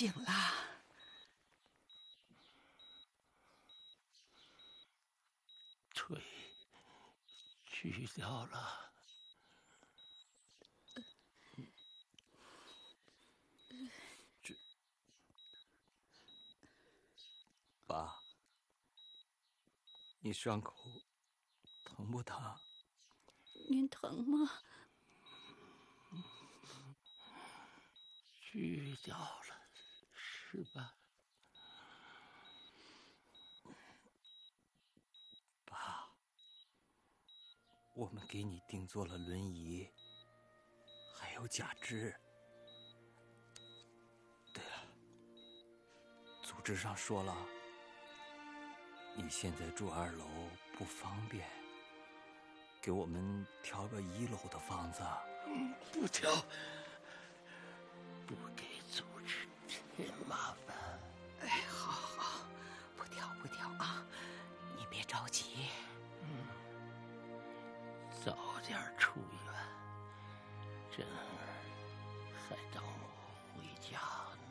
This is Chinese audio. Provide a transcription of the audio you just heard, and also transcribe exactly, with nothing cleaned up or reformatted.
醒了。 腿锯掉了。这，爸，你伤口疼不疼？ 您疼吗？ 锯掉了，是吧？爸，我们给你定做了轮椅，还有假肢。对了，组织上说了，你现在住二楼不方便，给我们调个一楼的房子。嗯，不调，不给组织添麻烦。 哎，好好，不调不调啊，你别着急。 嗯，早点出院，珍儿还等我回家呢。